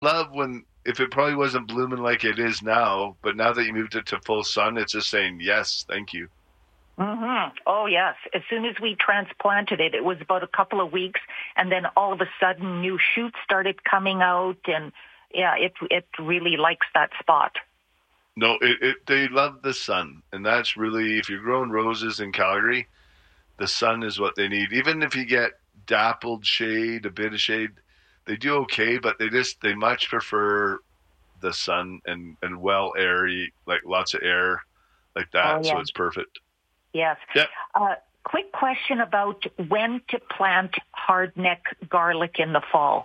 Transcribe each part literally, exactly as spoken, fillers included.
love when if it probably wasn't blooming like it is now, but now that you moved it to full sun, it's just saying yes, thank you. Mm-hmm. Oh, yes. As soon as we transplanted it, it was about a couple of weeks, and then all of a sudden new shoots started coming out, and yeah, it it really likes that spot. No, it, it they love the sun, and that's really, if you're growing roses in Calgary, the sun is what they need. Even if you get dappled shade, a bit of shade, they do okay, but they just they much prefer the sun and and well airy, like lots of air, like Oh, that. So yeah. it's perfect. Yes. Yep. Uh, quick question about when to plant hardneck garlic in the fall.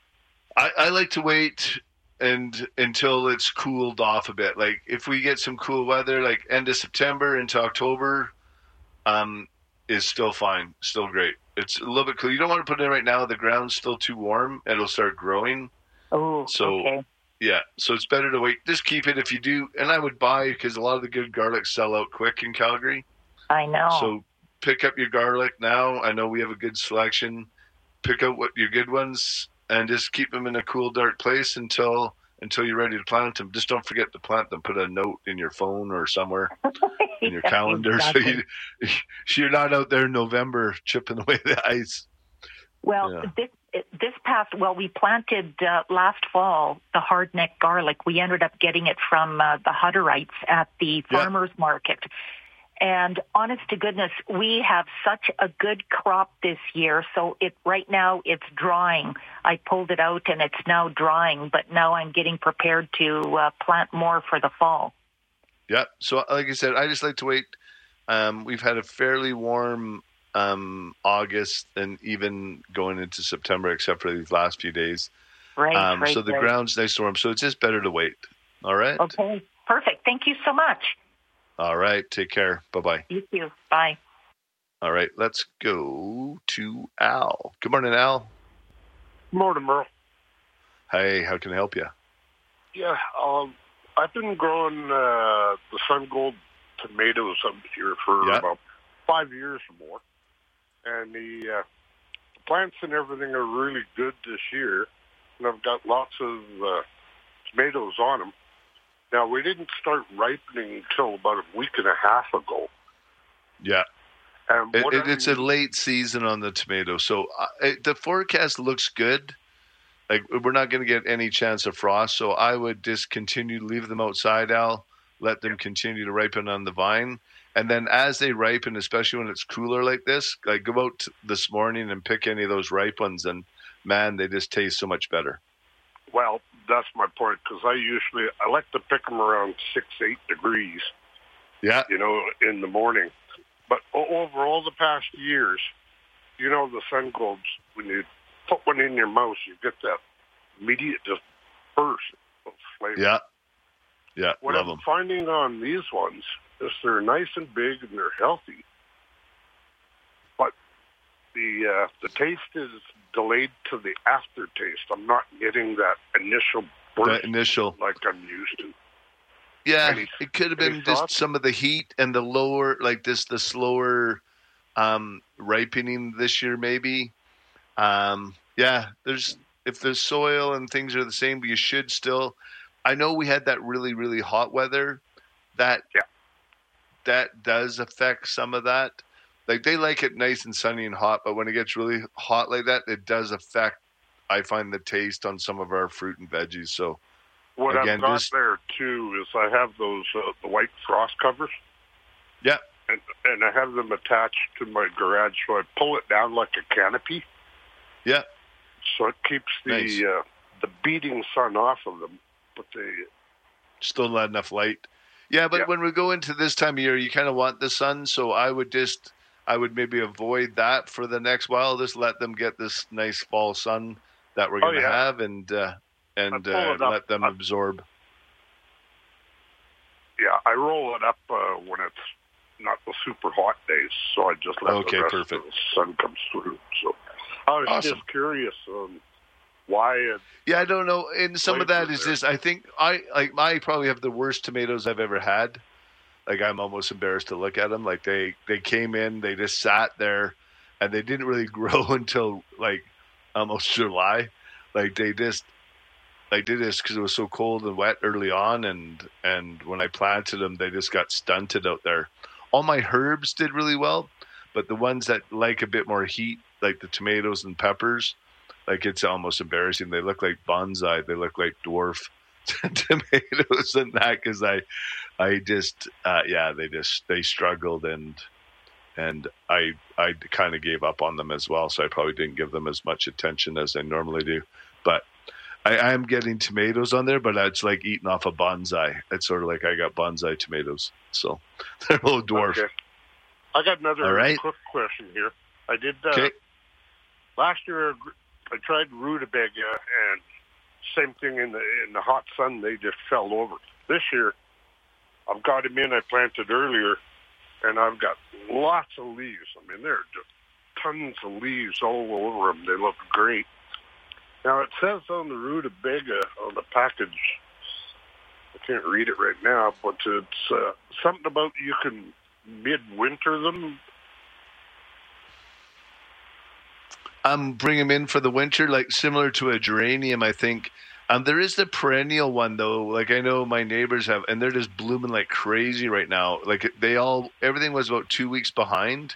I, I like to wait and until it's cooled off a bit. Like if we get some cool weather, like end of September into October, um, is still fine, still great. It's a little bit cool. You don't want to put it in right now. The ground's still too warm. It'll start growing. Oh, So okay. yeah, so it's better to wait. Just keep it if you do. And I would buy because a lot of the good garlic sell out quick in Calgary. I know. So pick up your garlic now. I know we have a good selection. Pick out what your good ones and just keep them in a cool, dark place until until you're ready to plant them. Just don't forget to plant them. Put a note in your phone or somewhere in your Yeah, calendar exactly. so you, you're not out there in November chipping away the ice. Well, Yeah. this this past, well, we planted uh, last fall the hardneck garlic. We ended up getting it from uh, the Hutterites at the Yeah. farmers market. And honest to goodness, we have such a good crop this year. So it right now it's drying. I pulled it out and it's now drying, but now I'm getting prepared to uh, plant more for the fall. Yeah. So like I said, I just like to wait. Um, we've had a fairly warm um, August and even going into September, except for these last few days. Right, Um, right, so the right. ground's nice and warm. So it's just better to wait. All right. Okay, perfect. Thank you so much. All right. Take care. Bye bye. You too. Bye. All right. Let's go to Al. Good morning, Al. Morning, Merle. Hey, how can I help you? Yeah, um, I've been growing uh, the Sun Gold tomatoes up here for Yeah. about five years or more, and the, uh, the plants and everything are really good this year, and I've got lots of uh, tomatoes on them. Now, we didn't start ripening until about a week and a half ago. Yeah. And It, what it, I it's a need- late season on the tomato. So uh, it, the forecast looks good. Like we're not going to get any chance of frost. So I would just continue to leave them outside, Al. Let them continue to ripen on the vine. And then as they ripen, especially when it's cooler like this, like go out this morning and pick any of those ripe ones. And man, they just taste so much better. Well, that's my point, because I usually, I like to pick them around six, eight degrees, Yeah. you know, in the morning. But o- over all the past years, you know, the Sun Golds, when you put one in your mouth, you get that immediate just burst of flavor. Yeah. Yeah. What Love I'm them. finding on these ones is they're nice and big and they're healthy, but the uh, the taste is delayed to the aftertaste. I'm not getting that initial burst That initial. like I'm used to. Yeah, Any- it could have any been just thoughts? some of the heat and the lower, like this, the slower um, ripening this year, maybe. Um, yeah, there's if the soil and things are the same, but you should still. I know we had that really, really hot weather. That Yeah. that does affect some of that. Like they like it nice and sunny and hot, but when it gets really hot like that, it does affect. I find the taste on some of our fruit and veggies. So. What Again, I've got just- there too is I have those uh, the white frost covers. Yeah. And and I have them attached to my garage, so I pull it down like a canopy. Yeah. So it keeps the Nice. uh, the beating sun off of them, but they Still not enough light. Yeah, but Yeah. when we go into this time of year, you kind of want the sun. So I would just, I would maybe avoid that for the next while. Just let them get this nice fall sun that we're Oh, going to yeah. have, and uh, and pull uh, it up. let them I- absorb. yeah I roll it up uh, when it's not the super hot days, so I just let Okay, the rest perfect. of the sun comes through. So I was Awesome. just curious on why it. Yeah, I don't know. And some of that Flavor is there. this. I think I like I probably have the worst tomatoes I've ever had. Like I'm almost embarrassed to look at them. Like they they came in, they just sat there, and they didn't really grow until like almost July. Like they just I did this because it was so cold and wet early on, and and when I planted them, they just got stunted out there. All my herbs did really well, but the ones that like a bit more heat, like the tomatoes and peppers, like it's almost embarrassing. They look like bonsai. They look like dwarf tomatoes and that because I, I just uh, yeah, they just they struggled and and I I kind of gave up on them as well. So I probably didn't give them as much attention as I normally do, but. I am getting tomatoes on there, but it's like eating off a bonsai. It's sort of like I got bonsai tomatoes. So they're a little dwarf. Okay. I got another All right. quick question here. I did, uh, okay. last year I tried rutabaga and same thing in the in the hot sun, they just fell over. This year I've got them in, I planted earlier, and I've got lots of leaves. I mean, there are just tons of leaves all over them. They look great. Now, it says on the rutabaga on the package, I can't read it right now, but it's uh, something about you can midwinter them. Um, bring them in for the winter, like similar to a geranium, I think. Um, there is the perennial one, though. Like I know my neighbors have, and they're just blooming like crazy right now. Like they all, everything was about two weeks behind.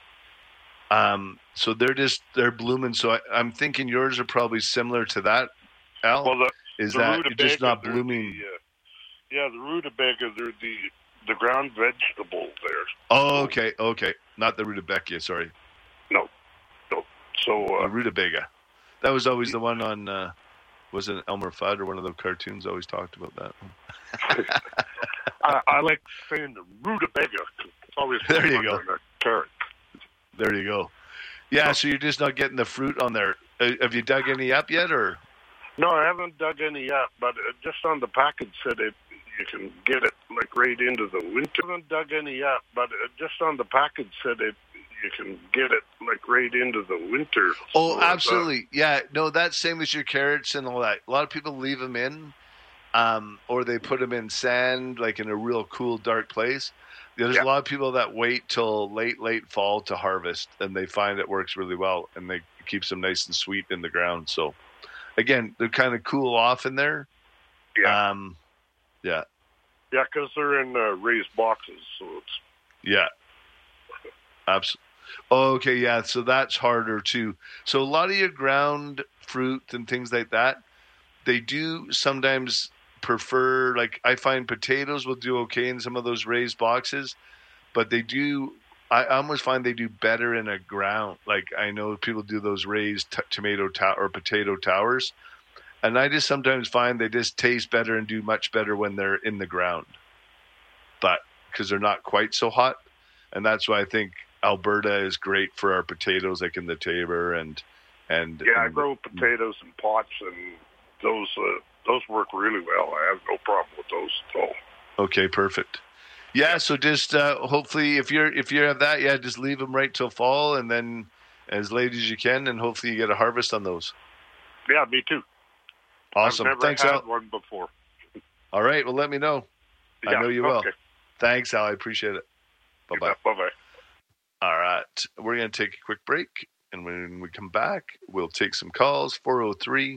Um, so they're just, they're blooming. So I, I'm thinking yours are probably similar to that, Al. Well, the, is the that you're just not they're blooming? The, uh, yeah, the rutabaga, they're the, the ground vegetable there. Oh, okay, okay. Not the rutabaga, sorry. No, no. So, uh, the rutabaga. That was always the one on, uh, was it Elmer Fudd or one of the cartoons always talked about that one? I, I like saying the rutabaga. It's always there you go. A carrot. There you go. Yeah, so you're just not getting the fruit on there. Uh, have you dug any up yet, or? No, I haven't dug any up, but uh, just on the package said it you can get it like right into the winter. I haven't dug any up, but uh, just on the package said it you can get it like right into the winter. Oh, so absolutely. Uh, yeah, no, that's same as your carrots and all that. A lot of people leave them in, um, or they put them in sand, like in a real cool, dark place. There's yeah. a lot of people that wait till late, late fall to harvest, and they find it works really well, and they it keeps them nice and sweet in the ground. So, again, they're kind of cool off in there. Yeah. Um, yeah. Yeah, because they're in uh, raised boxes, so it's... Yeah. Absolutely. Oh, okay, yeah, so that's harder, too. So a lot of your ground fruit and things like that, they do sometimes... prefer, like I find potatoes will do okay in some of those raised boxes, but they do I almost find they do better in a ground. Like I know people do those raised t- tomato to- or potato towers, and I just sometimes find they just taste better and do much better when they're in the ground, but because they're not quite so hot. And that's why I think Alberta is great for our potatoes, like in the Tabor and and yeah and, I grow potatoes in pots, and those uh Those work really well. I have no problem with those at all. Okay, perfect. Yeah, so just uh, hopefully, if you're if you have that, yeah, just leave them right till fall, and then as late as you can, and hopefully you get a harvest on those. Yeah, me too. Awesome. I've never Thanks, had Al. one before. All right. Well, let me know. Yeah, I know you okay. will. Thanks, Al. I appreciate it. Bye bye. Bye bye. All right. We're going to take a quick break, and when we come back, we'll take some calls. four oh three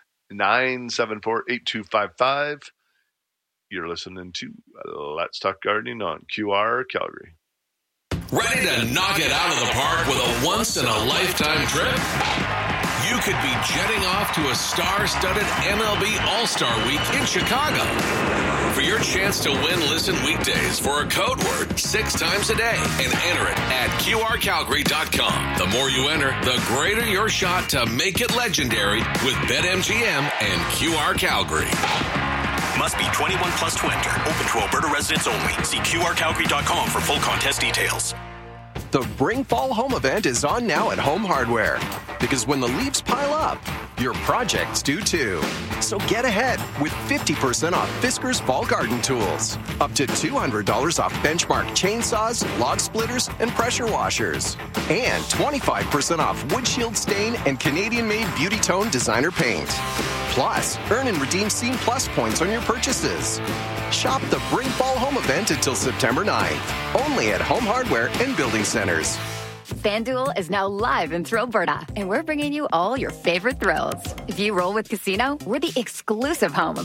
nine seven four, eight two five five. You're listening to Let's Talk Gardening on Q R Calgary. Ready to knock it out of the park with a once-in-a-lifetime trip? You could be jetting off to a star-studded M L B All-Star Week in Chicago. For your chance to win, listen weekdays for a code word six times a day and enter it at Q R Calgary dot com. The more you enter, the greater your shot to make it legendary with BetMGM and Q R Calgary. Must be twenty-one plus to enter. Open to Alberta residents only. See Q R Calgary dot com for full contest details. The Bring Fall Home event is on now at Home Hardware. Because when the leaves pile up, your projects do too. So get ahead with fifty percent off Fiskars Fall Garden Tools. Up to two hundred dollars off Benchmark chainsaws, log splitters, and pressure washers. And twenty-five percent off Woodshield Stain and Canadian-made Beauty Tone designer paint. Plus, earn and redeem Scene Plus points on your purchases. Shop the Bring Fall Home event until September ninth. Only at Home Hardware and Building Centers. FanDuel is now live in Thrillberta, and we're bringing you all your favorite thrills. If you roll with Casino, we're the exclusive home of